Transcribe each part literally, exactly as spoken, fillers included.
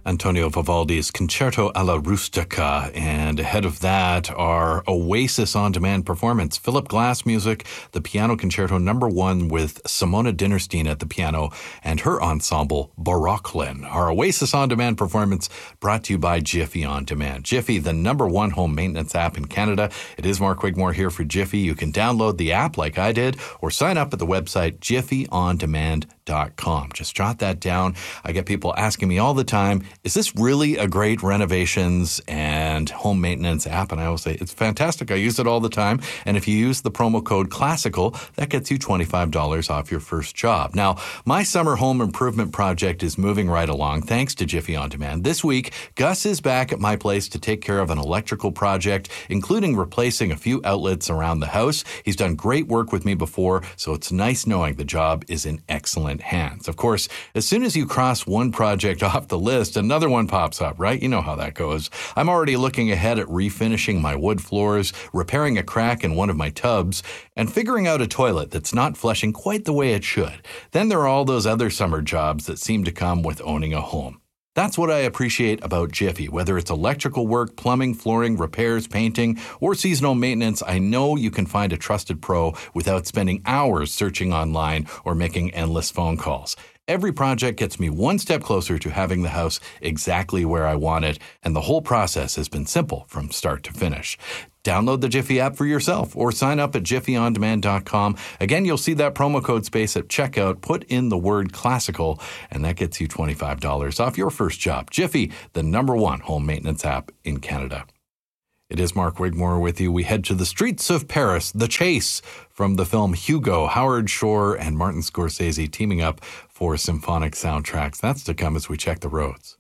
Antonio Vivaldi's Concerto alla Rustica, and ahead of that, our Oasis on-demand performance, Philip Glass music, the Piano Concerto number one with Simona Dinnerstein at the piano and her ensemble, Barocklin. Our Oasis on-demand performance brought to you by Jiffy On Demand. Jiffy, the number one home maintenance app in Canada. It is Mark Wigmore here for Jiffy. You can download the app like I did or sign up at the website jiffy on demand dot com. Just jot that down. I get people asking me all the time, is this really a great renovations and home maintenance app? And I always say, it's fantastic. I use it all the time. And if you use the promo code CLASSICAL, that gets you twenty-five dollars off your first job. Now, my summer home improvement project is moving right along thanks to Jiffy On Demand. This week, Gus is back at my place to take care of an electrical project, including replacing a few outlets around the house. He's done great work with me before, so it's nice knowing the job is in excellent hands. Of course, as soon as you cross one project off the list, another one pops up, right? You know how that goes. I'm already looking ahead at refinishing my wood floors, repairing a crack in one of my tubs, and figuring out a toilet that's not flushing quite the way it should. Then there are all those other summer jobs that seem to come with owning a home. That's what I appreciate about Jiffy. Whether it's electrical work, plumbing, flooring, repairs, painting, or seasonal maintenance, I know you can find a trusted pro without spending hours searching online or making endless phone calls. Every project gets me one step closer to having the house exactly where I want it, and the whole process has been simple from start to finish. Download the Jiffy app for yourself or sign up at jiffy on demand dot com. Again, you'll see that promo code space at checkout. Put in the word classical, and that gets you twenty-five dollars off your first job. Jiffy, the number one home maintenance app in Canada. It is Mark Wigmore with you. We head to the streets of Paris, The Chase, from the film Hugo. Howard Shore and Martin Scorsese teaming up for symphonic soundtracks. That's to come as we check the roads.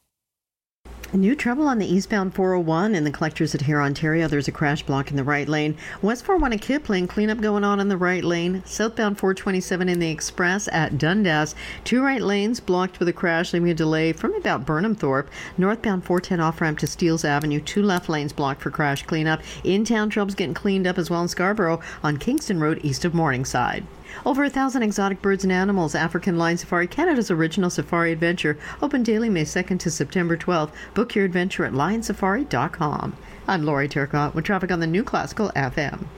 New trouble on the eastbound four oh one in the collectors at Hare, Ontario. There's a crash block in the right lane. West four oh one at Kipling, cleanup going on in the right lane. Southbound four twenty-seven in the Express at Dundas. Two right lanes blocked with a crash, leaving a delay from about Burnhamthorpe. Northbound four ten off-ramp to Steeles Avenue. Two left lanes blocked for crash cleanup. In-town trouble's getting cleaned up as well in Scarborough on Kingston Road east of Morningside. Over a thousand exotic birds and animals. African Lion Safari, Canada's original safari adventure. Open daily May second to September twelfth. Book your adventure at lion safari dot com. I'm Lori Turcott with traffic on the New Classical F M.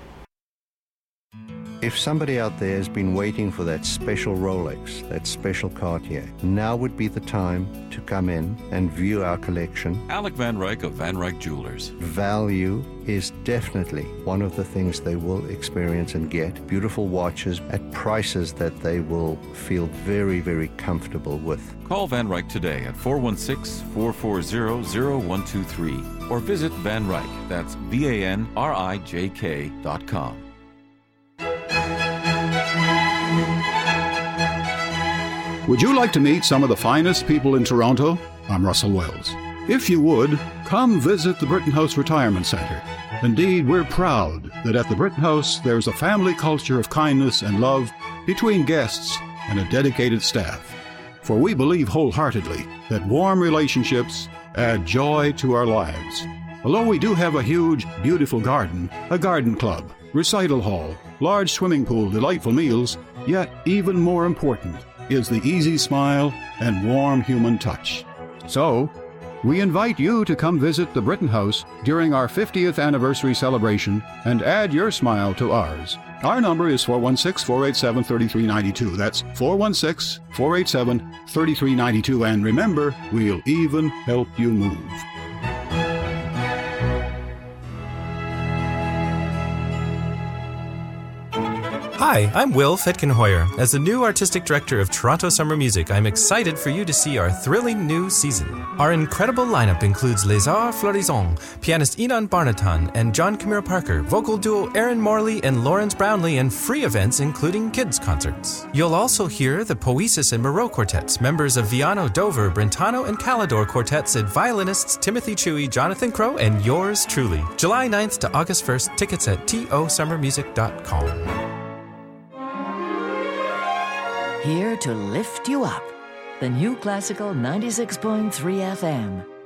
If somebody out there has been waiting for that special Rolex, that special Cartier, now would be the time to come in and view our collection. Alec Van Ryk of Van Ryk Jewelers. Value is definitely one of the things they will experience and get. Beautiful watches at prices that they will feel very, very comfortable with. Call Van Ryk today at four one six, four four zero, zero one two three or visit Van Ryk, that's V A N R I J K dot com. Would you like to meet some of the finest people in Toronto? I'm Russell Wells. If you would, come visit the Britton House Retirement Centre. Indeed, we're proud that at the Britton House there's a family culture of kindness and love between guests and a dedicated staff. For we believe wholeheartedly that warm relationships add joy to our lives. Although we do have a huge, beautiful garden, a garden club, recital hall, large swimming pool, delightful meals, yet even more important is the easy smile and warm human touch. So, we invite you to come visit the Britton House during our fiftieth anniversary celebration and add your smile to ours. Our number is four one six, four eight seven, three three nine two. That's four one six, four eight seven, three three nine two. And remember, we'll even help you move. Hi, I'm Will Fetkenhoyer. As the new artistic director of Toronto Summer Music, I'm excited for you to see our thrilling new season. Our incredible lineup includes Les Arts Florisants, pianist Enon Barnatan and John Camille Parker, vocal duo Aaron Morley and Lawrence Brownlee, and free events including kids' concerts. You'll also hear the Poesis and Moreau Quartets, members of Viano, Dover, Brentano, and Calidor Quartets, and violinists Timothy Chewy, Jonathan Crow, and yours truly. July ninth to August first, tickets at t o summer music dot com. Here to lift you up. The New Classical ninety-six point three F M.